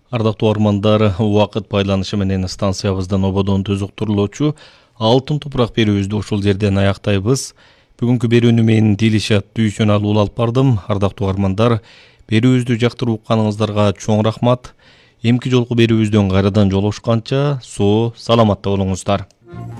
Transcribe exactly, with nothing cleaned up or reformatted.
Ардактуу армандар, убакыт байланышы менен станциябыздан ободон түзүктүрүлүүчү алтын тупурак берүүбүздү ушул жерден аяктайбыз. Бүгүнкү берүүнү мен Дилишат Дүйшөналы алып бардым. Ардактуу армандар, берүүбүздү жактырып укканыңыздарга чоң рахмат. Эмки жолку берүүбүздөн кайрадан жолугушканча соо саламатта болуңуздар.